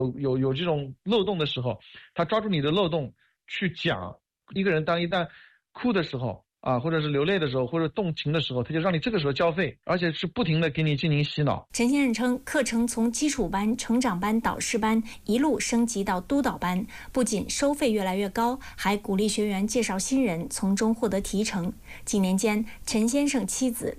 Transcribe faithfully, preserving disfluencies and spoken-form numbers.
有有有这种漏洞的时候，他抓住你的漏洞去讲。一个人当一旦哭的时候啊，或者是流泪的时候，或者动情的时候，他就让你这个时候交费，而且是不停的给你进行洗脑。 陈先生称，课程从基础班、成长班、导师班一路升级到督导班，不仅收费越来越高，还鼓励学员介绍新人，从中获得提成。几年间，陈先生妻子